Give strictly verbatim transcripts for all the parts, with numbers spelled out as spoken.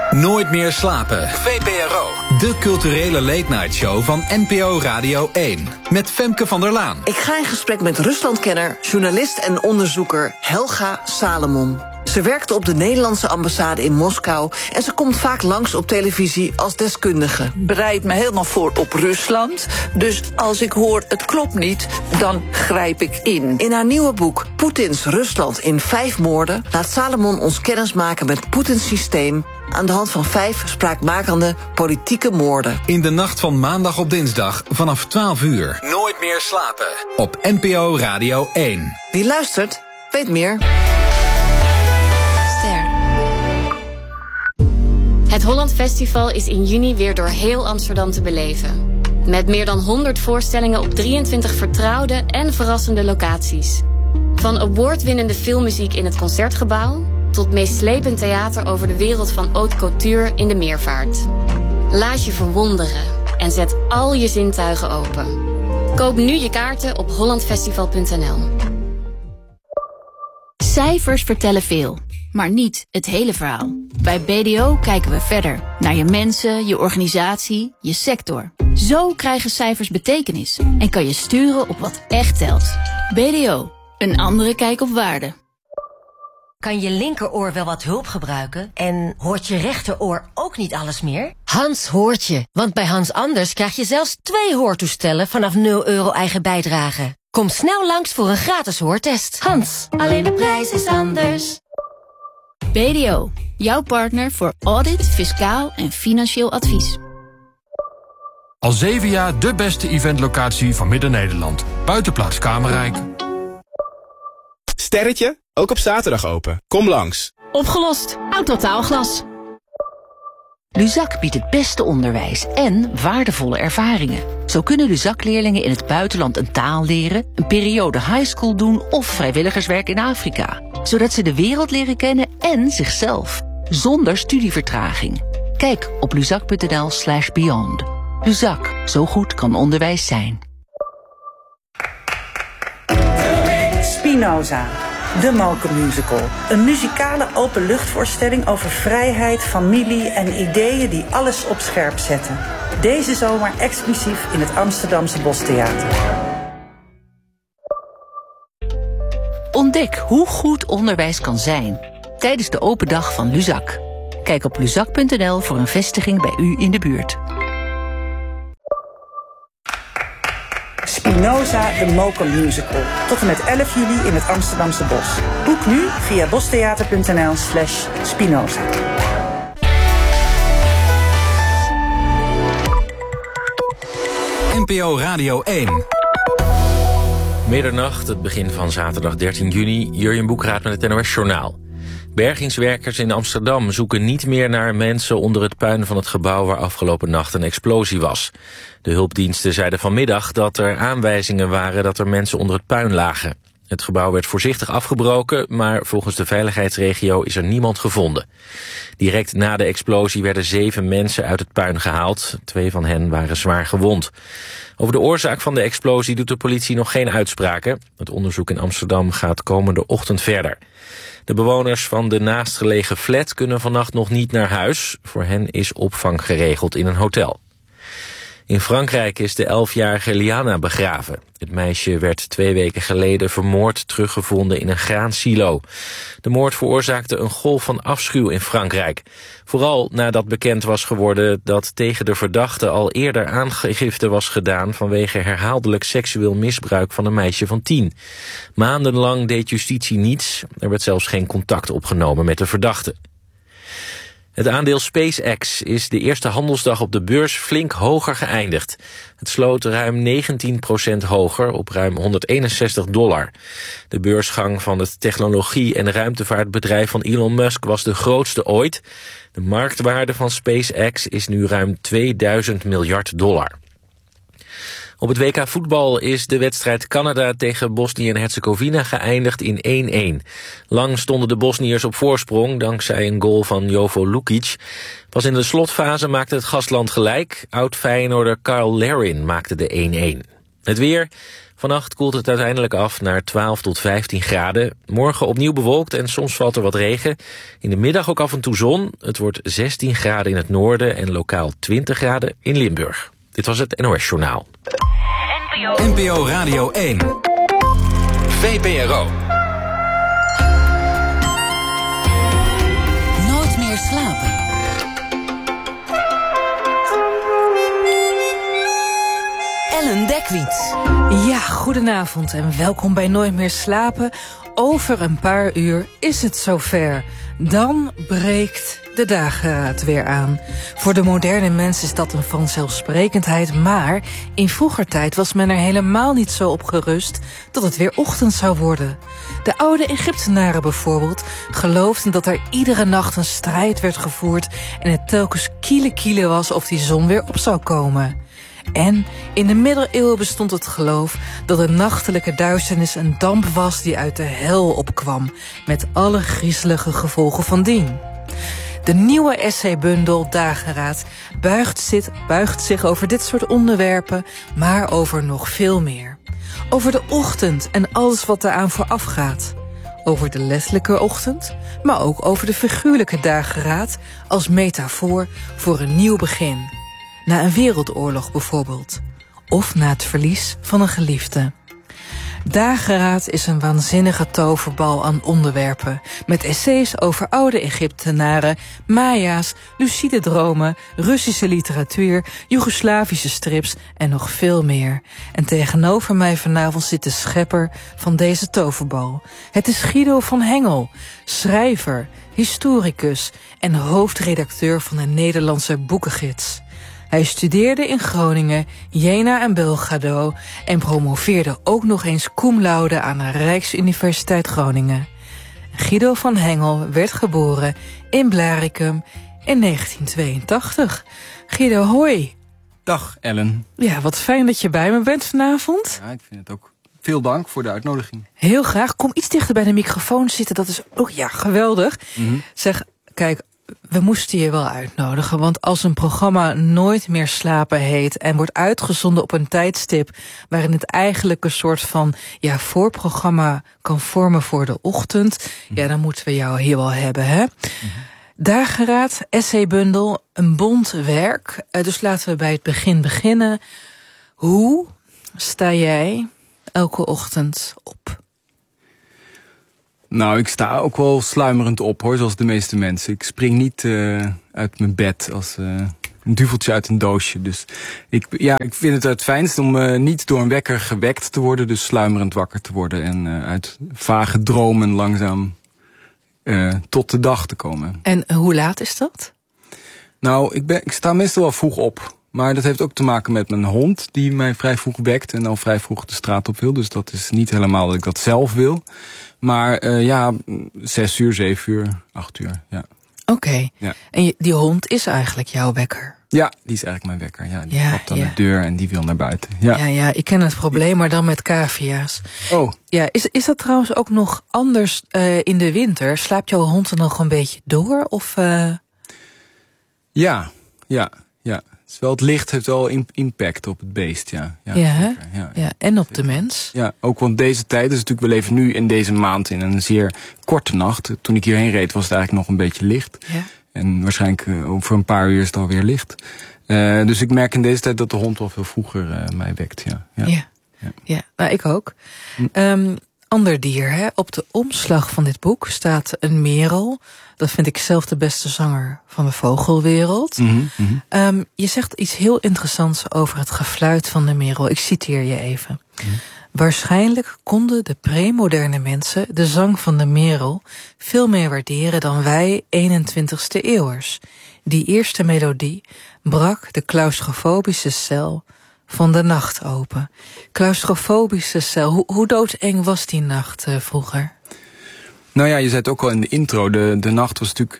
Nooit meer slapen. V P R O. De culturele late-night show van N P O Radio één. Met Femke van der Laan. Ik ga in gesprek met Ruslandkenner, journalist en onderzoeker Helga Salomon. Ze werkte op de Nederlandse ambassade in Moskou en ze komt vaak langs op televisie als deskundige. Bereid me helemaal voor op Rusland. Dus als ik hoor het klopt niet, dan grijp ik in. In haar nieuwe boek Poetins Rusland in vijf moorden laat Salomon ons kennismaken met Poetins systeem aan de hand van vijf spraakmakende politieke moorden. In de nacht van maandag op dinsdag vanaf twaalf uur. Nooit meer slapen. Op N P O Radio één. Wie luistert, weet meer. Het Holland Festival is in juni weer door heel Amsterdam te beleven. Met meer dan honderd voorstellingen op drieëntwintig vertrouwde en verrassende locaties. Van awardwinnende filmmuziek in het Concertgebouw tot meeslepend theater over de wereld van haute couture in de Meervaart. Laat je verwonderen en zet al je zintuigen open. Koop nu je kaarten op hollandfestival punt n l. Cijfers vertellen veel, maar niet het hele verhaal. Bij B D O kijken we verder naar je mensen, je organisatie, je sector. Zo krijgen cijfers betekenis en kan je sturen op wat echt telt. B D O, een andere kijk op waarde. Kan je linkeroor wel wat hulp gebruiken? En hoort je rechteroor ook niet alles meer? Hans hoort je, want bij Hans Anders krijg je zelfs twee hoortoestellen vanaf nul euro eigen bijdrage. Kom snel langs voor een gratis hoortest. Hans, alleen de prijs is anders. B D O, jouw partner voor audit, fiscaal en financieel advies. Al zeven jaar de beste eventlocatie van Midden-Nederland. Buitenplaats Kamerrijk. Sterretje, ook op zaterdag open. Kom langs. Opgelost, Autotaalglas. Luzak biedt het beste onderwijs en waardevolle ervaringen. Zo kunnen Luzak-leerlingen in het buitenland een taal leren, een periode highschool doen of vrijwilligerswerk in Afrika. Zodat ze de wereld leren kennen en zichzelf. Zonder studievertraging. Kijk op luzak punt n l slash beyond. Luzak, zo goed kan onderwijs zijn. Spinoza, de Mokermusical. Een muzikale openluchtvoorstelling over vrijheid, familie en ideeën die alles op scherp zetten. Deze zomer exclusief in het Amsterdamse Bostheater. Ontdek hoe goed onderwijs kan zijn tijdens de open dag van Luzak. Kijk op luzak punt n l voor een vestiging bij u in de buurt. Spinoza, de Mokermusical. Tot en met elf juli in het Amsterdamse Bos. Boek nu via bostheater punt n l slash Spinoza. N P O Radio één. Middernacht, het begin van zaterdag dertien juni. Jurjen Boekraat met het N O S Journaal. Bergingswerkers in Amsterdam zoeken niet meer naar mensen onder het puin van het gebouw waar afgelopen nacht een explosie was. De hulpdiensten zeiden vanmiddag dat er aanwijzingen waren dat er mensen onder het puin lagen. Het gebouw werd voorzichtig afgebroken, maar volgens de veiligheidsregio is er niemand gevonden. Direct na de explosie werden zeven mensen uit het puin gehaald. Twee van hen waren zwaar gewond. Over de oorzaak van de explosie doet de politie nog geen uitspraken. Het onderzoek in Amsterdam gaat komende ochtend verder. De bewoners van de naastgelegen flat kunnen vannacht nog niet naar huis. Voor hen is opvang geregeld in een hotel. In Frankrijk is de elfjarige Liana begraven. Het meisje werd twee weken geleden vermoord teruggevonden in een graansilo. De moord veroorzaakte een golf van afschuw in Frankrijk. Vooral nadat bekend was geworden dat tegen de verdachte al eerder aangifte was gedaan vanwege herhaaldelijk seksueel misbruik van een meisje van tien. Maandenlang deed justitie niets. Er werd zelfs geen contact opgenomen met de verdachte. Het aandeel SpaceX is de eerste handelsdag op de beurs flink hoger geëindigd. Het sloot ruim negentien procent hoger op ruim honderdeenenzestig dollar. De beursgang van het technologie- en ruimtevaartbedrijf van Elon Musk was de grootste ooit. De marktwaarde van SpaceX is nu ruim tweeduizend miljard dollar. Op het W K voetbal is de wedstrijd Canada tegen Bosnië en Herzegovina geëindigd in één-één. Lang stonden de Bosniërs op voorsprong dankzij een goal van Jovo Lukic. Pas in de slotfase maakte het gastland gelijk. Oud-Feyenoorder Carl Larin maakte de één-één. Het weer. Vannacht koelt het uiteindelijk af naar twaalf tot vijftien graden. Morgen opnieuw bewolkt en soms valt er wat regen. In de middag ook af en toe zon. Het wordt zestien graden in het noorden en lokaal twintig graden in Limburg. Dit was het N O S Journaal. N P O Radio één. V P R O. Nooit meer slapen. Ellen Dekwiet. Ja, goedenavond en welkom bij Nooit meer slapen. Over een paar uur is het zover. Dan breekt de dageraad weer aan. Voor de moderne mens is dat een vanzelfsprekendheid, maar in vroeger tijd was men er helemaal niet zo op gerust dat het weer ochtend zou worden. De oude Egyptenaren bijvoorbeeld geloofden dat er iedere nacht een strijd werd gevoerd en het telkens kiele kiele was of die zon weer op zou komen. En in de middeleeuwen bestond het geloof dat de nachtelijke duisternis een damp was die uit de hel opkwam, met alle griezelige gevolgen van dien. De nieuwe essaybundel Dageraad buigt, zit, buigt zich over dit soort onderwerpen, maar over nog veel meer. Over de ochtend en alles wat daaraan vooraf gaat. Over de letterlijke ochtend, maar ook over de figuurlijke dageraad als metafoor voor een nieuw begin. Na een wereldoorlog bijvoorbeeld. Of na het verlies van een geliefde. Dageraad is een waanzinnige toverbal aan onderwerpen. Met essays over oude Egyptenaren, Maya's, lucide dromen, Russische literatuur, Joegoslavische strips en nog veel meer. En tegenover mij vanavond zit de schepper van deze toverbal. Het is Guido van Hengel, schrijver, historicus en hoofdredacteur van de Nederlandse Boekengids. Hij studeerde in Groningen, Jena en Belgrado en promoveerde ook nog eens cum laude aan de Rijksuniversiteit Groningen. Guido van Hengel werd geboren in Blaricum in negentien tweeëntachtig. Guido, hoi. Dag Ellen. Ja, wat fijn dat je bij me bent vanavond. Ja, ik vind het ook. Veel dank voor de uitnodiging. Heel graag. Kom iets dichter bij de microfoon zitten, dat is ook ja, geweldig. Mm-hmm. Zeg, kijk, we moesten je wel uitnodigen, want als een programma Nooit meer slapen heet en wordt uitgezonden op een tijdstip waarin het eigenlijk een soort van ja, voorprogramma kan vormen voor de ochtend, ja, dan moeten we jou hier wel hebben, hè? Mm-hmm. Dageraad, essaybundel, een bont werk. Dus laten we bij het begin beginnen. Hoe sta jij elke ochtend op? Nou, ik sta ook wel sluimerend op, hoor, zoals de meeste mensen. Ik spring niet uh, uit mijn bed als uh, een duveltje uit een doosje. Dus ik, ja, ik vind het het fijnst om uh, niet door een wekker gewekt te worden, dus sluimerend wakker te worden en uh, uit vage dromen langzaam uh, tot de dag te komen. En hoe laat is dat? Nou, ik, ben, ik sta meestal wel vroeg op. Maar dat heeft ook te maken met mijn hond, die mij vrij vroeg wekt en al vrij vroeg de straat op wil. Dus dat is niet helemaal dat ik dat zelf wil. Maar uh, ja, zes uur, zeven uur, acht uur, ja. Oké, okay. Ja. En je, die hond is eigenlijk jouw wekker? Ja, die is eigenlijk mijn wekker. Ja, die ja, klapt aan ja. de deur en die wil naar buiten. Ja, ja, ja, ik ken het probleem, maar dan met cavia's. Oh. Ja, is, is dat trouwens ook nog anders uh, in de winter? Slaapt jouw hond er nog een beetje door? Of, uh... Ja, ja, ja. Wel, het licht heeft wel impact op het beest, ja. Ja, ja, ja, ja. En op de mens. Ja, ook want deze tijd is natuurlijk, we leven nu in deze maand in een zeer korte nacht. Toen ik hierheen reed was het eigenlijk nog een beetje licht. Ja. En waarschijnlijk uh, over een paar uur is het alweer licht. Uh, dus ik merk in deze tijd dat de hond wel veel vroeger uh, mij wekt, ja. Ja, ja. ja. ja. Nou, ik ook. Hm. Um, ander dier, hè. Op de omslag van dit boek staat een merel. Dat vind ik zelf de beste zanger van de vogelwereld. Mm-hmm, mm-hmm. Um, je zegt iets heel interessants over het gefluit van de merel. Ik citeer je even. Mm-hmm. Waarschijnlijk konden de premoderne mensen de zang van de merel veel meer waarderen dan wij eenentwintigste eeuwers. Die eerste melodie brak de claustrofobische cel van de nacht open. Claustrofobische cel, hoe, hoe doodeng was die nacht uh, vroeger? Nou ja, je zei het ook al in de intro, de, de nacht was natuurlijk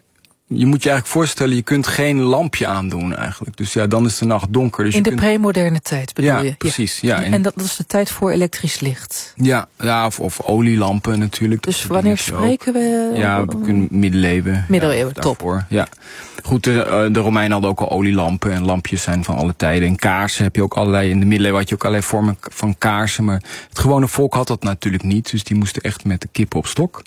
je moet je eigenlijk voorstellen, je kunt geen lampje aandoen eigenlijk. Dus ja, dan is de nacht donker. Dus in je de kunt... premoderne tijd bedoel ja, je? Precies, ja. En, en dat, dat is de tijd voor elektrisch licht? Ja, ja of, of olielampen natuurlijk. Dus wanneer spreken we? Ja, we kunnen middeleeuwen. Middeleeuwen, ja, top. Ja. Goed, de, de Romeinen hadden ook al olielampen en lampjes zijn van alle tijden. En kaarsen heb je ook allerlei, in de middeleeuwen had je ook allerlei vormen van kaarsen. Maar het gewone volk had dat natuurlijk niet. Dus die moesten echt met de kip op stok.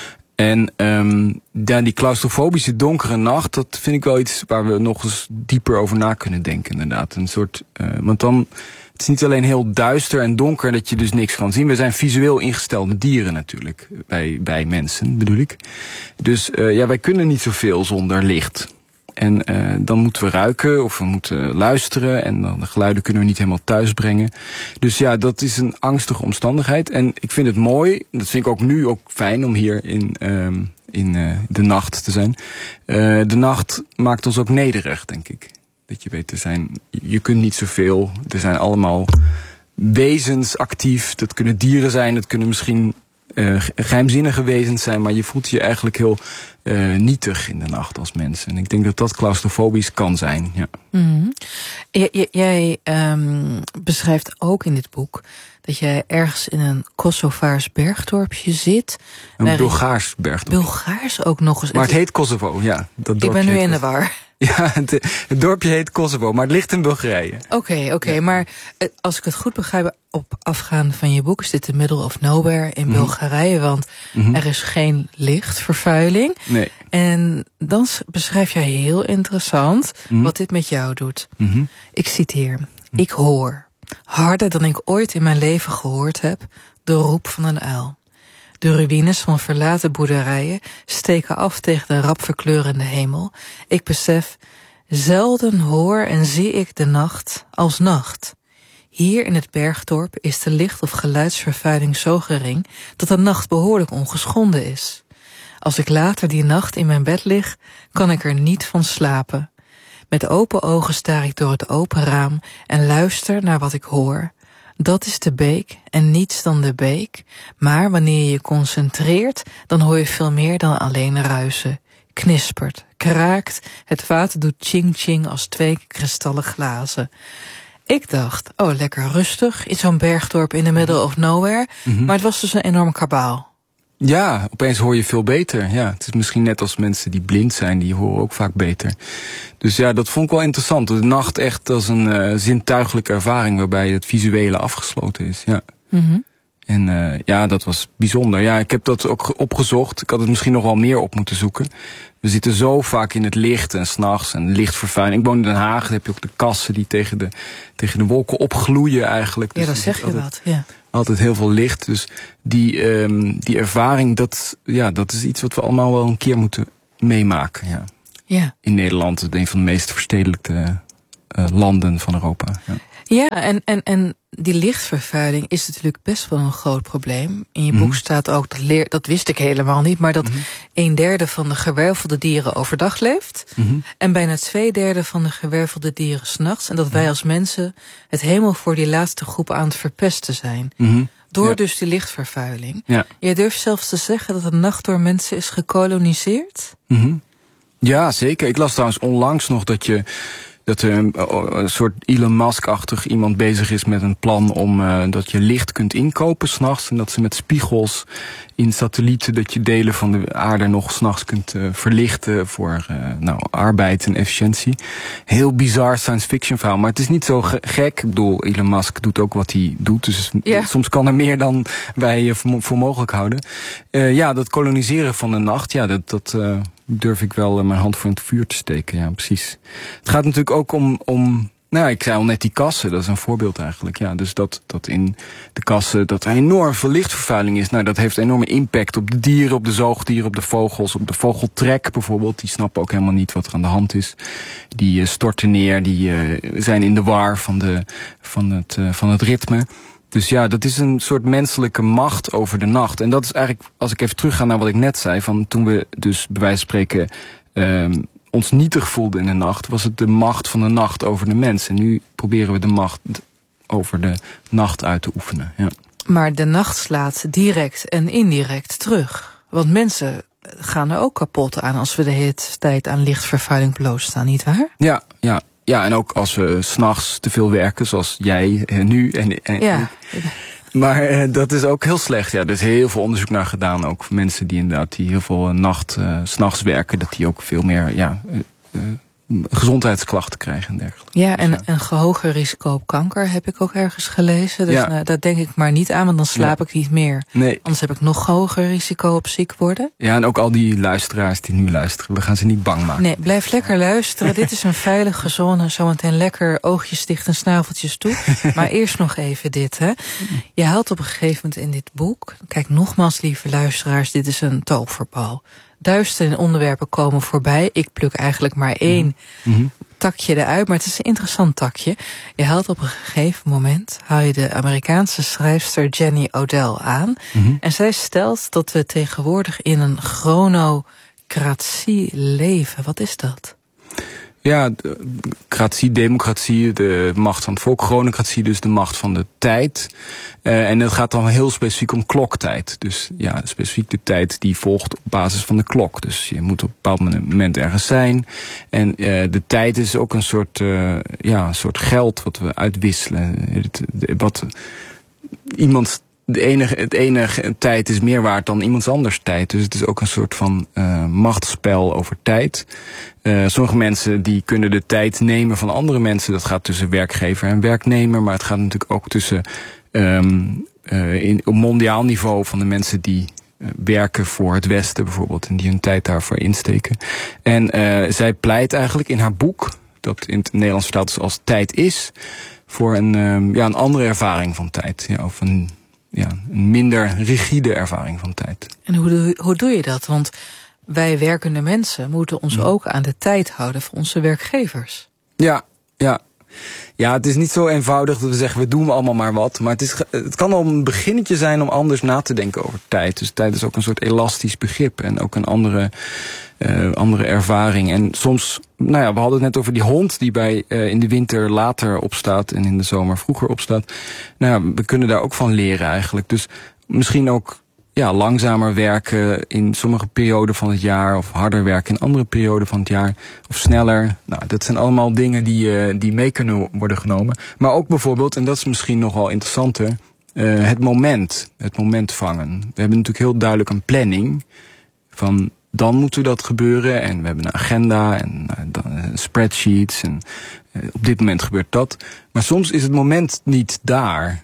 En um, ja, die claustrofobische donkere nacht, dat vind ik wel iets waar we nog eens dieper over na kunnen denken inderdaad. Een soort, uh, want dan, het is niet alleen heel duister en donker dat je dus niks kan zien. We zijn visueel ingestelde dieren natuurlijk, bij, bij mensen bedoel ik. Dus uh, ja, wij kunnen niet zoveel zonder licht. En uh, dan moeten we ruiken of we moeten luisteren en dan de geluiden kunnen we niet helemaal thuis brengen. Dus ja, dat is een angstige omstandigheid. En ik vind het mooi, dat vind ik ook nu ook fijn om hier in, um, in uh, de nacht te zijn. Uh, de nacht maakt ons ook nederig, denk ik. Dat je weet, er zijn, je kunt niet zoveel. Er zijn allemaal wezens actief. Dat kunnen dieren zijn, dat kunnen misschien uh, geheimzinnige wezens zijn. Maar je voelt je eigenlijk heel uh, nietig in de nacht als mens. En ik denk dat dat claustrofobisch kan zijn, ja. Mm-hmm. J- jij um, beschrijft ook in dit boek dat jij ergens in een Kosovaars bergdorpje zit. Een Bulgaars bergdorpje. Bulgaars ook nog eens. Maar het heet Kosovo, ja. Dat ik ben nu in de war. Ja, het, het dorpje heet Kosovo, maar het ligt in Bulgarije. Oké, okay, oké, okay, ja. Maar als ik het goed begrijp, op afgaande van je boek is dit de middle of nowhere in mm-hmm. Bulgarije, want mm-hmm. er is geen lichtvervuiling. Nee. En dan beschrijf jij heel interessant mm-hmm. wat dit met jou doet. Mm-hmm. Ik citeer: mm-hmm. Ik hoor, harder dan ik ooit in mijn leven gehoord heb, de roep van een uil. De ruïnes van verlaten boerderijen steken af tegen de rap verkleurende hemel. Ik besef, zelden hoor en zie ik de nacht als nacht. Hier in het bergdorp is de licht- of geluidsvervuiling zo gering dat de nacht behoorlijk ongeschonden is. Als ik later die nacht in mijn bed lig, kan ik er niet van slapen. Met open ogen staar ik door het open raam en luister naar wat ik hoor. Dat is de beek en niets dan de beek. Maar wanneer je je concentreert, dan hoor je veel meer dan alleen ruisen. Knispert, kraakt, het water doet ching-ching als twee kristallen glazen. Ik dacht, oh lekker rustig, in zo'n bergdorp in the middle of nowhere. Mm-hmm. Maar het was dus een enorm kabaal. Ja, opeens hoor je veel beter. Ja, het is misschien net als mensen die blind zijn, die horen ook vaak beter. Dus ja, dat vond ik wel interessant. De nacht echt als een uh, zintuigelijke ervaring waarbij het visuele afgesloten is. Ja. Mm-hmm. En uh, ja, dat was bijzonder. Ja, ik heb dat ook opgezocht. Ik had het misschien nog wel meer op moeten zoeken. We zitten zo vaak in het licht en 's nachts en lichtvervuiling. Ik woon in Den Haag, dan heb je ook de kassen die tegen de, tegen de wolken opgloeien eigenlijk. Ja, dus dat zeg je altijd, wat, ja. Altijd heel veel licht. Dus die, um, die ervaring, dat, ja, dat is iets wat we allemaal wel een keer moeten meemaken. Ja. Ja. In Nederland, een van de meest verstedelijkte uh, landen van Europa. Ja. Ja, en, en, en die lichtvervuiling is natuurlijk best wel een groot probleem. In je boek mm-hmm. staat ook, dat, leer, dat wist ik helemaal niet, maar dat mm-hmm. een derde van de gewervelde dieren overdag leeft. Mm-hmm. En bijna twee derde van de gewervelde dieren 's nachts. En dat wij als mensen het helemaal voor die laatste groep aan het verpesten zijn. Mm-hmm. Door ja. dus die lichtvervuiling. Ja. Je durft zelfs te zeggen dat de nacht door mensen is gekoloniseerd? Mm-hmm. Ja, zeker. Ik las trouwens onlangs nog dat je... dat er een, een soort Elon Musk-achtig iemand bezig is met een plan om uh, dat je licht kunt inkopen 's nachts. En dat ze met spiegels in satellieten dat je delen van de aarde nog 's nachts kunt uh, verlichten voor uh, nou, arbeid en efficiëntie. Heel bizar science fiction verhaal, maar het is niet zo ge- gek. Ik bedoel, Elon Musk doet ook wat hij doet, dus ja. soms kan er meer dan wij uh, voor, voor mogelijk houden. Uh, ja, dat koloniseren van de nacht, ja, dat... dat uh, durf ik wel mijn hand voor in het vuur te steken, ja, precies. Het gaat natuurlijk ook om, om nou, ik zei al net die kassen, dat is een voorbeeld eigenlijk. Ja, dus dat, dat in de kassen, dat er enorm veel lichtvervuiling is. Nou, dat heeft enorme impact op de dieren, op de zoogdieren, op de vogels, op de vogeltrek bijvoorbeeld. Die snappen ook helemaal niet wat er aan de hand is. Die uh, storten neer, die uh, zijn in de war van, de, van, het, uh, van het ritme. Dus ja, dat is een soort menselijke macht over de nacht. En dat is eigenlijk, als ik even terugga naar wat ik net zei, van toen we dus bij wijze van spreken um, ons nietig voelden in de nacht, was het de macht van de nacht over de mens. En nu proberen we de macht over de nacht uit te oefenen. Ja. Maar de nacht slaat direct en indirect terug. Want mensen gaan er ook kapot aan als we de hele tijd aan lichtvervuiling blootstaan, nietwaar? Ja, ja. Ja, en ook als we 's nachts te veel werken, zoals jij en nu. En, en, ja. Maar uh, dat is ook heel slecht. Ja, er is heel veel onderzoek naar gedaan. Ook mensen die inderdaad die heel veel nacht, uh, 's nachts werken, dat die ook veel meer ja, uh, uh, gezondheidsklachten krijgen en dergelijke. Ja, en een hoger risico op kanker heb ik ook ergens gelezen. Dus ja. nou, daar denk ik maar niet aan, want dan slaap ja. ik niet meer. Nee. Anders heb ik nog hoger risico op ziek worden. Ja, en ook al die luisteraars die nu luisteren, we gaan ze niet bang maken. Nee, blijf lekker luisteren. Dit is een veilige zone. Zometeen lekker oogjes dicht en snaveltjes toe. Maar eerst nog even dit, hè. Je haalt op een gegeven moment in dit boek... Kijk, nogmaals, lieve luisteraars, dit is een toverbal. Duizenden onderwerpen komen voorbij. Ik pluk eigenlijk maar één mm-hmm. takje eruit, maar het is een interessant takje. Je haalt op een gegeven moment, haal je de Amerikaanse schrijfster Jenny Odell aan. Mm-hmm. En zij stelt dat we tegenwoordig in een chronocratie leven. Wat is dat? Ja, kratie, democratie, de macht van het volk, chronocratie, dus de macht van de tijd. Uh, en het gaat dan heel specifiek om kloktijd. Dus ja, specifiek de tijd die volgt op basis van de klok. Dus je moet op een bepaald moment ergens zijn. En uh, de tijd is ook een soort, uh, ja, een soort geld wat we uitwisselen. Het, wat iemand... De enige, het enige tijd is meer waard dan iemands anders tijd. Dus het is ook een soort van uh, machtsspel over tijd. Uh, sommige mensen die kunnen de tijd nemen van andere mensen. Dat gaat tussen werkgever en werknemer. Maar het gaat natuurlijk ook tussen um, uh, in, op mondiaal niveau van de mensen die uh, werken voor het Westen bijvoorbeeld. En die hun tijd daarvoor insteken. En uh, zij pleit eigenlijk in haar boek, dat in het Nederlands vertaald is als Tijd is, voor een, um, ja, een andere ervaring van tijd. Ja, of een... Ja, een minder rigide ervaring van tijd. En hoe doe, hoe doe je dat? Want wij werkende mensen moeten ons ja. ook aan de tijd houden voor onze werkgevers. Ja, ja. Ja, het is niet zo eenvoudig dat we zeggen, we doen allemaal maar wat. Maar het, is, het kan al een beginnetje zijn om anders na te denken over tijd. Dus tijd is ook een soort elastisch begrip. En ook een andere, uh, andere ervaring. En soms, nou ja, we hadden het net over die hond die bij uh, in de winter later opstaat en in de zomer vroeger opstaat. Nou ja, we kunnen daar ook van leren eigenlijk. Dus misschien ook ja, langzamer werken in sommige perioden van het jaar, of harder werken in andere perioden van het jaar, of sneller. Nou, dat zijn allemaal dingen die, uh, die mee kunnen worden genomen. Maar ook bijvoorbeeld, en dat is misschien nog wel interessanter, uh, het moment. Het moment vangen. We hebben natuurlijk heel duidelijk een planning van dan moet er dat gebeuren. En we hebben een agenda en uh, spreadsheets. En uh, op dit moment gebeurt dat. Maar soms is het moment niet daar.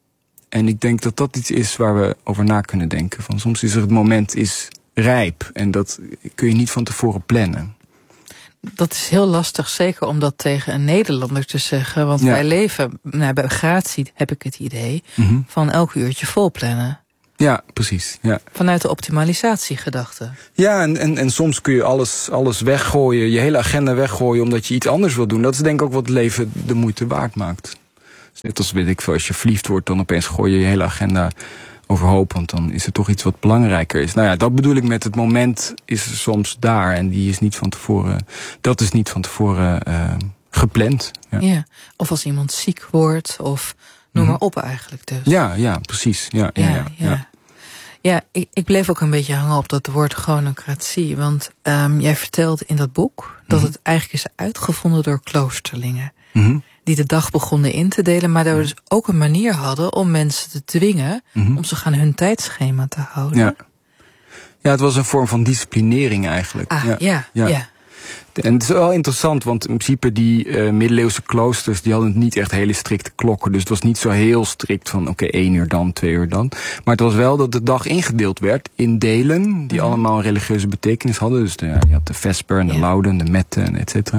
En ik denk dat dat iets is waar we over na kunnen denken. Van soms is er het moment is rijp. En dat kun je niet van tevoren plannen. Dat is heel lastig, zeker om dat tegen een Nederlander te zeggen. Want ja. wij leven, nou, bij gratie heb ik het idee, mm-hmm. van elk uurtje vol plannen. Ja, precies. Ja. Vanuit de optimalisatiegedachte. Ja, en, en, en soms kun je alles, alles weggooien, je hele agenda weggooien omdat je iets anders wil doen. Dat is denk ik ook wat het leven de moeite waard maakt. Dus net als, weet ik veel, als je verliefd wordt, dan opeens gooi je je hele agenda overhoop, want dan is er toch iets wat belangrijker is. Nou ja, dat bedoel ik met het moment is er soms daar en die is niet van tevoren, dat is niet van tevoren uh, gepland. Ja. ja, of als iemand ziek wordt, of noem maar op eigenlijk dus. Ja, ja, precies. Ja, ja, ja, ja. ja. ja ik, ik bleef ook een beetje hangen op dat woord chronocratie, want um, jij vertelt in dat boek dat mm-hmm. het eigenlijk is uitgevonden door kloosterlingen. Mm-hmm. Die de dag begonnen in te delen, maar daar we dus ook een manier hadden om mensen te dwingen mm-hmm. om zich aan hun tijdschema te houden. Ja. ja, het was een vorm van disciplinering eigenlijk. Ah, ja, ja. ja. ja. En het is wel interessant, want in principe die uh, middeleeuwse kloosters, die hadden niet echt hele strikte klokken. Dus het was niet zo heel strikt van oké, okay, één uur dan, twee uur dan. Maar het was wel dat de dag ingedeeld werd in delen, die mm. allemaal een religieuze betekenis hadden. Dus de, ja, je had de vesper en de ja. lauden, de metten, et cetera.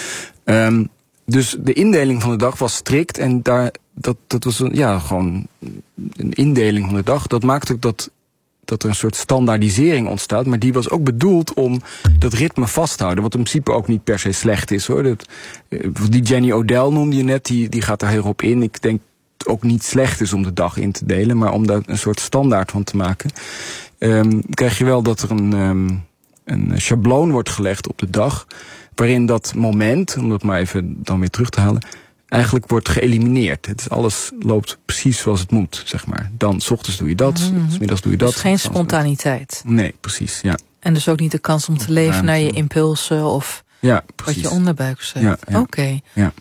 Um, Dus de indeling van de dag was strikt en daar, dat, dat was een, ja, gewoon een indeling van de dag. Dat maakt ook dat, dat er een soort standaardisering ontstaat. Maar die was ook bedoeld om dat ritme vast te houden. Wat in principe ook niet per se slecht is, hoor. Dat, die Jenny Odell noemde je net, die, die gaat daar heel op in. Ik denk het ook niet slecht is om de dag in te delen, maar om daar een soort standaard van te maken. Um, krijg je wel dat er een, um, een schabloon wordt gelegd op de dag, waarin dat moment, om dat maar even dan weer terug te halen, eigenlijk wordt geëlimineerd. Het is, alles loopt precies zoals het moet, zeg maar. Dan, 's ochtends doe je dat, mm-hmm. 's middags doe je dat. Dus geen spontaniteit. Nee, precies, ja. En dus ook niet de kans om te leven ruimte. Naar je impulsen of ja, wat je onderbuik zegt. Ja, ja. Oké. Okay. Ja.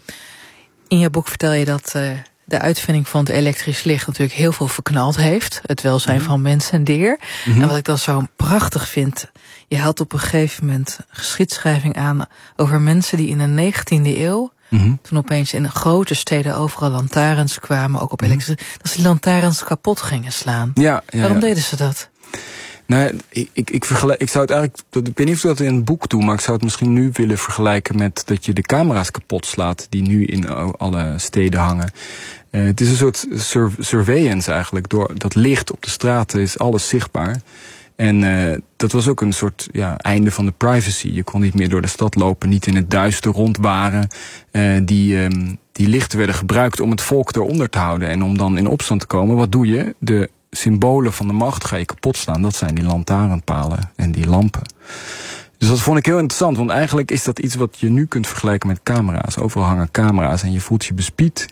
In je boek vertel je dat uh, de uitvinding van het elektrisch licht natuurlijk heel veel verknald heeft. Het welzijn mm-hmm. van mens en dier. Mm-hmm. En wat ik dan zo prachtig vind, je haalt op een gegeven moment geschiedschrijving aan over mensen die in de negentiende eeuw, mm-hmm. toen opeens in grote steden overal lantaarns kwamen, ook op mm-hmm. elektrische, dat ze die lantaarns kapot gingen slaan. Ja, ja, Waarom ja. deden ze dat? Nou, ik, ik, ik, vergelijk, ik zou het eigenlijk, ik weet niet of ik dat in een boek doe, maar ik zou het misschien nu willen vergelijken met dat je de camera's kapot slaat die nu in alle steden hangen. Uh, het is een soort sur- surveillance eigenlijk. Door dat licht op de straten is alles zichtbaar. En uh, dat was ook een soort ja, einde van de privacy. Je kon niet meer door de stad lopen, niet in het duister rondwaren. Uh, die, um, die lichten werden gebruikt om het volk eronder te houden. En om dan in opstand te komen, wat doe je? De symbolen van de macht ga je kapot slaan. Dat zijn die lantaarnpalen en die lampen. Dus dat vond ik heel interessant, want eigenlijk is dat iets wat je nu kunt vergelijken met camera's. Overal hangen camera's en je voelt je bespied.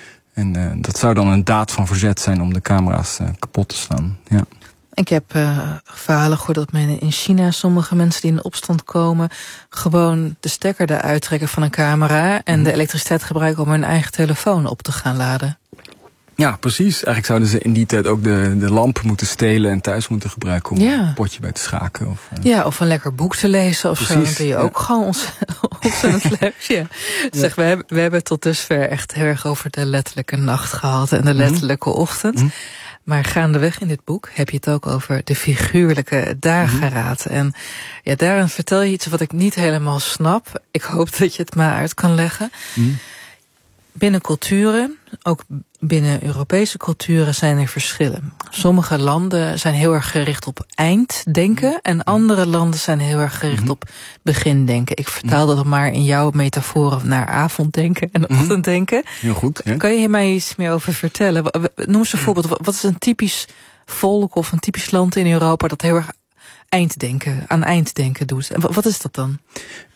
En uh, dat zou dan een daad van verzet zijn om de camera's uh, kapot te slaan. Ja. Ik heb uh, verhalen gehoord dat men in China sommige mensen die in opstand komen gewoon de stekker eruit trekken van een camera en mm. de elektriciteit gebruiken om hun eigen telefoon op te gaan laden. Ja, precies. Eigenlijk zouden ze in die tijd ook de, de lamp moeten stelen en thuis moeten gebruiken om ja. een potje bij te schaken. Of, uh... Ja, of een lekker boek te lezen of precies, zo. Dan doe je ja. ook gewoon ontzettend leuk. Ja. Zeg, we hebben, we hebben tot dusver echt heel erg over de letterlijke nacht gehad en de letterlijke mm-hmm. ochtend. Mm-hmm. Maar gaandeweg in dit boek heb je het ook over de figuurlijke dageraad. Mm-hmm. En ja, daarin vertel je iets wat ik niet helemaal snap. Ik hoop dat je het maar uit kan leggen. Mm-hmm. Binnen culturen, ook binnen Europese culturen, zijn er verschillen. Sommige landen zijn heel erg gericht op einddenken en andere landen zijn heel erg gericht mm-hmm. op begindenken. Ik vertaal dat maar in jouw metaforen naar avonddenken en ochtenddenken. Heel goed. Ja. Kan je hier mij iets meer over vertellen? Noem eens een voorbeeld. Wat is een typisch volk of een typisch land in Europa dat heel erg einddenken, aan einddenken doet? En wat is dat dan?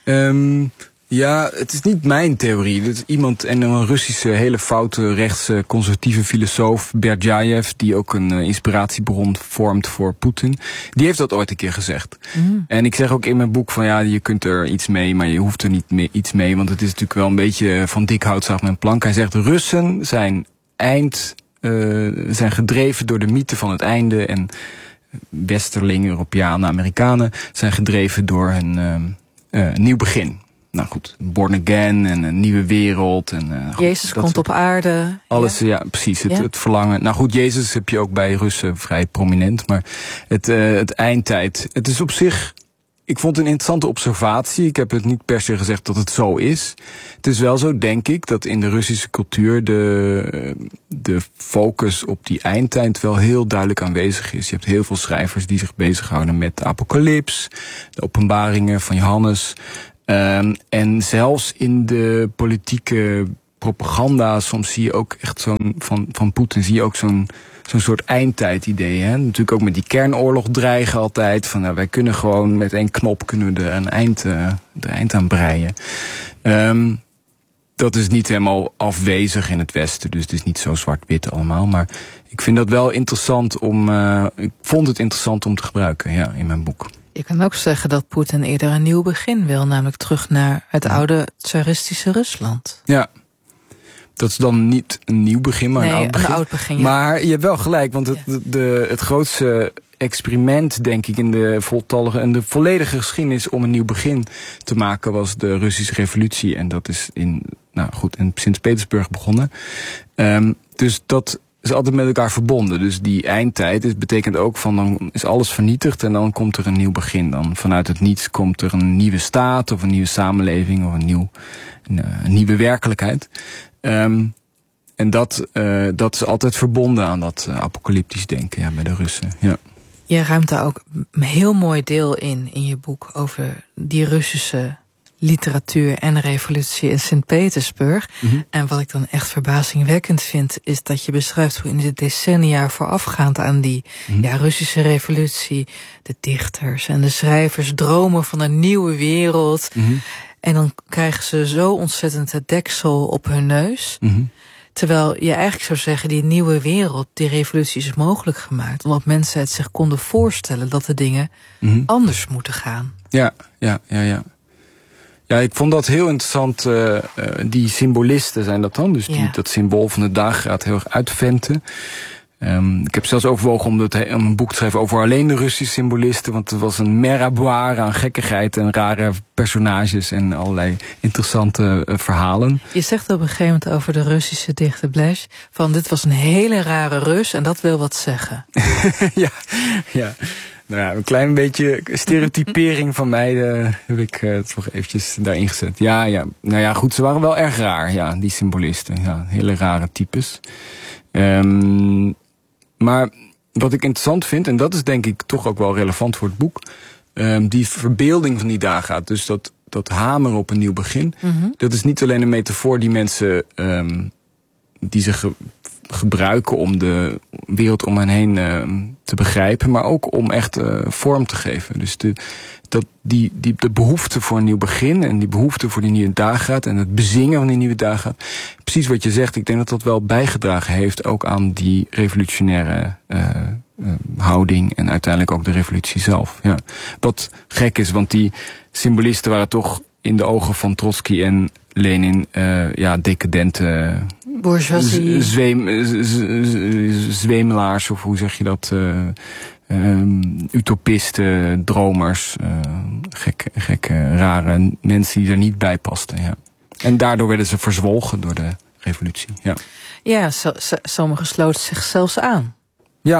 Um... Ja, het is niet mijn theorie. Het is iemand en een Russische hele foute rechtse conservatieve filosoof Berdjajev, die ook een uh, inspiratiebron vormt voor Poetin. Die heeft dat ooit een keer gezegd. Mm. En ik zeg ook in mijn boek van ja, je kunt er iets mee, maar je hoeft er niet mee, iets mee, want het is natuurlijk wel een beetje van dik hout zaag met een plank. Hij zegt Russen zijn eind, uh, zijn gedreven door de mythe van het einde en Westerlingen, Europeanen, Amerikanen zijn gedreven door een uh, uh, nieuw begin. Nou goed, born again en een nieuwe wereld. En, uh, goed, Jezus komt soort, op aarde. Alles, ja, ja precies. Het, ja. het verlangen. Nou goed, Jezus heb je ook bij Russen vrij prominent. Maar het, uh, het eindtijd. Het is op zich, ik vond het een interessante observatie. Ik heb het niet per se gezegd dat het zo is. Het is wel zo, denk ik, dat in de Russische cultuur de, de focus op die eindtijd wel heel duidelijk aanwezig is. Je hebt heel veel schrijvers die zich bezighouden met de apocalyps, de openbaringen van Johannes. Um, en zelfs in de politieke propaganda, soms zie je ook echt zo'n, van, van Poetin zie je ook zo'n, zo'n soort eindtijd-idee. Hè? Natuurlijk ook met die kernoorlog dreigen altijd. Van nou, wij kunnen gewoon met één knop kunnen we er een eind, uh, er eind aan breien. Um, dat is niet helemaal afwezig in het Westen, dus het is niet zo zwart-wit allemaal. Maar ik vind dat wel interessant om, uh, ik vond het interessant om te gebruiken, ja, in mijn boek. Je kan ook zeggen dat Poetin eerder een nieuw begin wil, namelijk terug naar het oude tsaristische Rusland. Ja, dat is dan niet een nieuw begin, maar nee, een oud begin. Een oud begin ja. Maar je hebt wel gelijk, want het, de, de, het grootste experiment, denk ik, in de voltallige en de volledige geschiedenis om een nieuw begin te maken was de Russische revolutie. En dat is in, nou goed, in Sint-Petersburg begonnen. Um, dus dat is altijd met elkaar verbonden. Dus die eindtijd is, betekent ook van dan is alles vernietigd en dan komt er een nieuw begin. Dan vanuit het niets komt er een nieuwe staat of een nieuwe samenleving of een, nieuw, een, een nieuwe werkelijkheid. Um, en dat, uh, dat is altijd verbonden aan dat uh, apocalyptisch denken ja, bij de Russen. Ja. Je ruimt daar ook een heel mooi deel in, in je boek over die Russische literatuur en revolutie in Sint-Petersburg. Mm-hmm. En wat ik dan echt verbazingwekkend vind, is dat je beschrijft hoe in de decennia voorafgaand aan die mm-hmm. ja, Russische revolutie de dichters en de schrijvers dromen van een nieuwe wereld. Mm-hmm. En dan krijgen ze zo ontzettend het deksel op hun neus. Mm-hmm. Terwijl je eigenlijk zou zeggen, die nieuwe wereld, die revolutie is mogelijk gemaakt. Omdat mensen het zich konden voorstellen dat de dingen mm-hmm. anders moeten gaan. Ja, ja, ja, ja. Ja, ik vond dat heel interessant. Uh, uh, die symbolisten zijn dat dan. Dus die, ja. dat symbool van de dageraad heel erg uitventen. Um, ik heb zelfs overwogen om, dat, om een boek te schrijven over alleen de Russische symbolisten. Want het was een merraboir aan gekkigheid en rare personages en allerlei interessante uh, verhalen. Je zegt op een gegeven moment over de Russische dichter Blech van dit was een hele rare Rus en dat wil wat zeggen. ja, ja. Nou ja, een klein beetje stereotypering van mij uh, heb ik uh, toch eventjes daarin gezet. Ja, ja, nou ja, goed, ze waren wel erg raar, ja, die symbolisten. Ja, hele rare types. Um, maar wat ik interessant vind, en dat is denk ik toch ook wel relevant voor het boek, um, die verbeelding van die dageraad, dus dat, dat hameren op een nieuw begin, mm-hmm. dat is niet alleen een metafoor die mensen, um, die ze ge- gebruiken om de wereld om hen heen uh, te begrijpen, maar ook om echt uh, vorm te geven. Dus de, dat die, die, de behoefte voor een nieuw begin en die behoefte voor die nieuwe dageraad en het bezingen van die nieuwe dageraad, precies wat je zegt, ik denk dat dat wel bijgedragen heeft ook aan die revolutionaire uh, uh, houding en uiteindelijk ook de revolutie zelf. Ja. Wat gek is, want die symbolisten waren toch in de ogen van Trotsky en Lenin uh, ja, decadente bourgeoisie, zweem, zwemelaars, of hoe zeg je dat, uh, um, utopisten, dromers, uh, gekke, gekke, rare mensen die er niet bij pasten. Ja. En daardoor werden ze verzwolgen door de revolutie. Ja, ja so, so, sommigen sloten zich zelfs aan. Ja.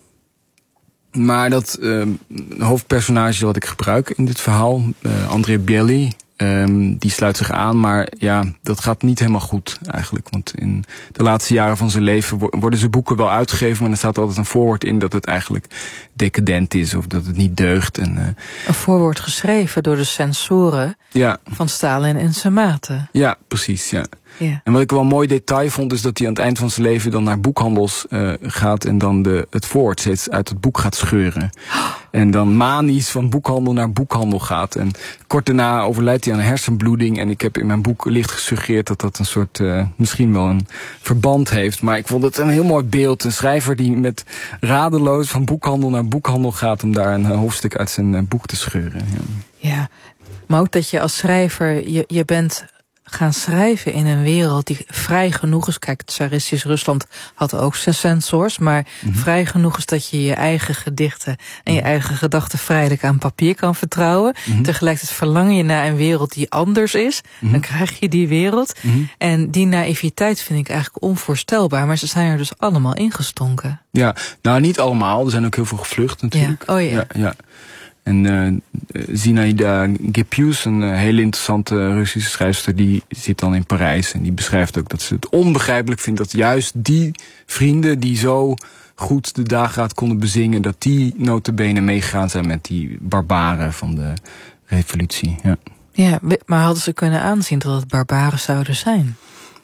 Maar dat uh, hoofdpersonage wat ik gebruik in dit verhaal, uh, Andrei Biely, Um, die sluit zich aan, maar ja, dat gaat niet helemaal goed eigenlijk. Want in de laatste jaren van zijn leven worden zijn boeken wel uitgegeven, maar er staat altijd een voorwoord in dat het eigenlijk decadent is of dat het niet deugt. En, uh, een voorwoord geschreven door de censoren ja. van Stalin en zijn maten. Ja, precies, ja. Ja. En wat ik wel een mooi detail vond, is dat hij aan het eind van zijn leven dan naar boekhandels uh, gaat en dan de, het voorwoord steeds uit het boek gaat scheuren. Oh. En dan manisch van boekhandel naar boekhandel gaat. En kort daarna overlijdt hij aan een hersenbloeding. En ik heb in mijn boek licht gesuggereerd dat dat een soort, uh, misschien wel een verband heeft. Maar ik vond het een heel mooi beeld. Een schrijver die met radeloos van boekhandel naar boekhandel gaat om daar een hoofdstuk uit zijn uh, boek te scheuren. Ja. Ja, maar ook dat je als schrijver, je, je bent gaan schrijven in een wereld die vrij genoeg is. Kijk, het tsaristisch Rusland had ook zijn censors, maar mm-hmm. vrij genoeg is dat je je eigen gedichten en je eigen gedachten vrijelijk aan papier kan vertrouwen. Mm-hmm. Tegelijkertijd verlang je naar een wereld die anders is. Mm-hmm. Dan krijg je die wereld. Mm-hmm. En die naïviteit vind ik eigenlijk onvoorstelbaar, maar ze zijn er dus allemaal ingestonken. Ja, nou niet allemaal. Er zijn ook heel veel gevlucht natuurlijk. Ja. Oh ja. ja, ja. En uh, Zinaida Gepius, een uh, hele interessante Russische schrijfster, die zit dan in Parijs. En die beschrijft ook dat ze het onbegrijpelijk vindt dat juist die vrienden die zo goed de dageraad konden bezingen, dat die nota bene meegegaan zijn met die barbaren van de revolutie. Ja. Ja, maar hadden ze kunnen aanzien dat het barbaren zouden zijn?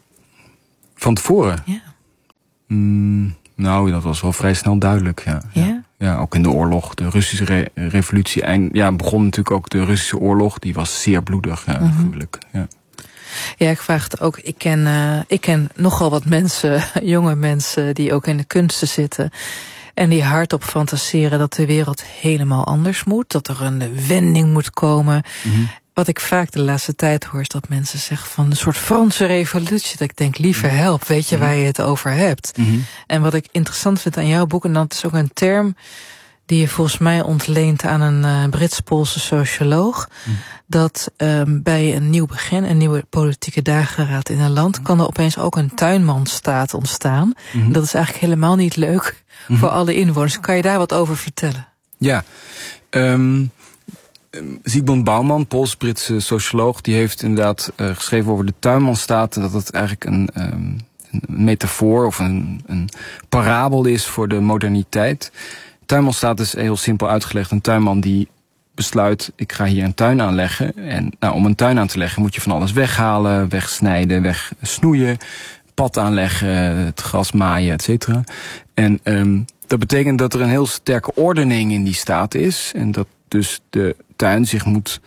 Van tevoren? Ja. Mm, nou, dat was wel vrij snel duidelijk, ja. Ja? ja. Ja, ook in de oorlog, de Russische re- revolutie. En ja, begon natuurlijk ook de Russische oorlog. Die was zeer bloedig, ja, mm-hmm. gruwelijk. Ja. Ja, ik vraag het ook. Ik ken, uh, ik ken nogal wat mensen, jonge mensen, die ook in de kunsten zitten. En die hardop fantaseren dat de wereld helemaal anders moet. Dat er een wending moet komen. Mm-hmm. Wat ik vaak de laatste tijd hoor is dat mensen zeggen van een soort Franse revolutie. Dat ik denk, liever help, weet je mm-hmm. waar je het over hebt. Mm-hmm. En wat ik interessant vind aan jouw boek, en dat is ook een term die je volgens mij ontleent aan een uh, Brits-Poolse socioloog. Mm. Dat um, bij een nieuw begin, een nieuwe politieke dageraad in een land, kan er opeens ook een tuinmanstaat ontstaan. Mm-hmm. Dat is eigenlijk helemaal niet leuk mm-hmm. voor alle inwoners. Kan je daar wat over vertellen? Ja, um, Zygmunt Bauman, Pools-Britse socioloog, die heeft inderdaad uh, geschreven over de tuinmanstaat, dat het eigenlijk een, um, een metafoor of een, een parabel is voor de moderniteit. Tuinmanstaat is heel simpel uitgelegd. Een tuinman die besluit, ik ga hier een tuin aanleggen. En nou, om een tuin aan te leggen moet je van alles weghalen, wegsnijden, wegsnoeien, pad aanleggen, het gras maaien, et cetera. En um, dat betekent dat er een heel sterke ordening in die staat is. En dat dus de tuin zich moet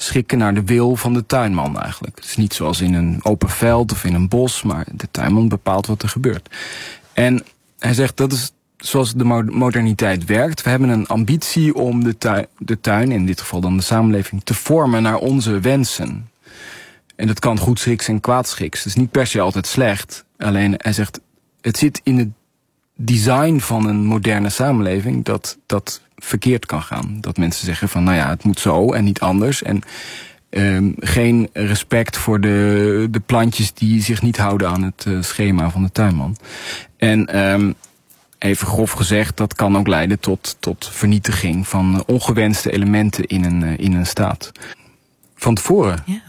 schikken naar de wil van de tuinman eigenlijk. Het is niet zoals in een open veld of in een bos, maar de tuinman bepaalt wat er gebeurt. En hij zegt, dat is zoals de moderniteit werkt. We hebben een ambitie om de tuin, de tuin, in dit geval dan de samenleving, te vormen naar onze wensen. En dat kan goedschiks en kwaadschiks. Het is niet per se altijd slecht. Alleen, hij zegt, het zit in het design van een moderne samenleving dat dat verkeerd kan gaan. Dat mensen zeggen van, nou ja, het moet zo en niet anders. En um, geen respect voor de, de plantjes die zich niet houden aan het uh, schema van de tuinman. En um, even grof gezegd, dat kan ook leiden tot, tot vernietiging van uh, ongewenste elementen in een, uh, in een staat. Van tevoren? Ja.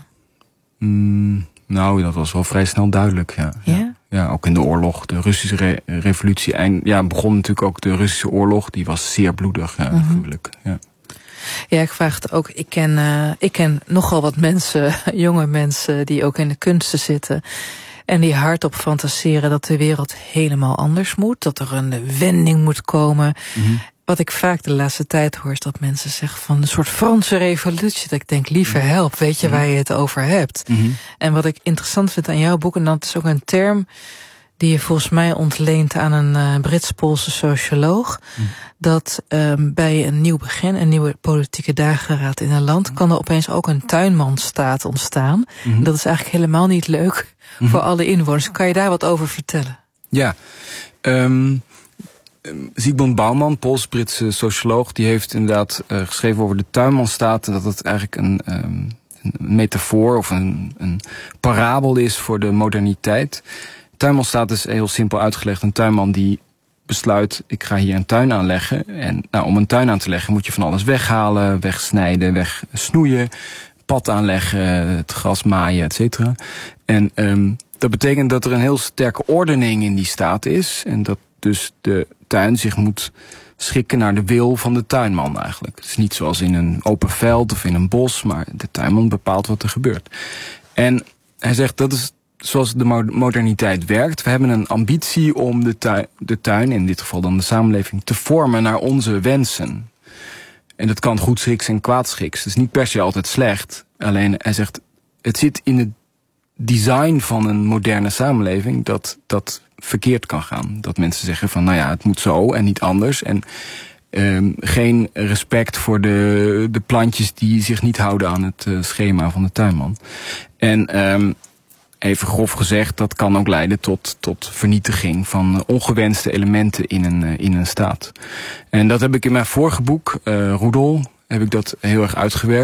Mm, nou, dat was wel vrij snel duidelijk, ja. Ja? Ja, ja, ook in de oorlog, de Russische re revolutie. En ja, begon natuurlijk ook de Russische oorlog. Die was zeer bloedig, ja, mm-hmm. gruwelijk. Ja. Ja, ik vraag het ook. Ik ken, uh, ik ken nogal wat mensen, jonge mensen, die ook in de kunsten zitten. En die hardop fantaseren dat de wereld helemaal anders moet. Dat er een wending moet komen. Mm-hmm. Wat ik vaak de laatste tijd hoor is dat mensen zeggen van een soort Franse revolutie. Dat ik denk, liever help, weet je mm-hmm. waar je het over hebt. Mm-hmm. En wat ik interessant vind aan jouw boek, en dat is ook een term die je volgens mij ontleent aan een uh, Brits-Poolse socioloog. Mm. Dat um, bij een nieuw begin, een nieuwe politieke dageraad in een land, kan er opeens ook een tuinmanstaat ontstaan. Mm-hmm. Dat is eigenlijk helemaal niet leuk mm-hmm. voor alle inwoners. Kan je daar wat over vertellen? Ja, um, Zygmunt Bauman, Pools-Britse socioloog, die heeft inderdaad uh, geschreven over de tuinmanstaat, dat het eigenlijk een, um, een metafoor of een, een parabel is voor de moderniteit. Tuinmanstaat is heel simpel uitgelegd. Een tuinman die besluit, ik ga hier een tuin aanleggen. En nou, om een tuin aan te leggen moet je van alles weghalen, wegsnijden, wegsnoeien, pad aanleggen, het gras maaien, et cetera. En um, dat betekent dat er een heel sterke ordening in die staat is. En dat dus de tuin zich moet schikken naar de wil van de tuinman eigenlijk. Het is niet zoals in een open veld of in een bos, maar de tuinman bepaalt wat er gebeurt. En hij zegt, dat is zoals de moderniteit werkt. We hebben een ambitie om de tuin, de tuin, in dit geval dan de samenleving, te vormen naar onze wensen. En dat kan goedschiks en kwaadschiks. Het is niet per se altijd slecht. Alleen, hij zegt, het zit in het design van een moderne samenleving dat dat verkeerd kan gaan. Dat mensen zeggen van, nou ja, het moet zo en niet anders. En um, geen respect voor de, de plantjes die zich niet houden aan het uh, schema van de tuinman. En um, even grof gezegd, dat kan ook leiden tot, tot vernietiging van uh, ongewenste elementen in een, uh, in een staat. En dat heb ik in mijn vorige boek, uh, Roedel, heb ik dat heel erg uitgewerkt.